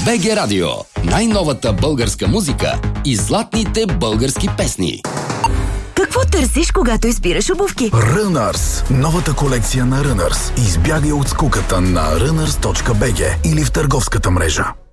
БГ Радио. Най-новата българска музика и златните български песни. Какво търсиш, когато избираш обувки? Runners. Новата колекция на Runners. Избягай от скуката на runners.bg или в търговската мрежа.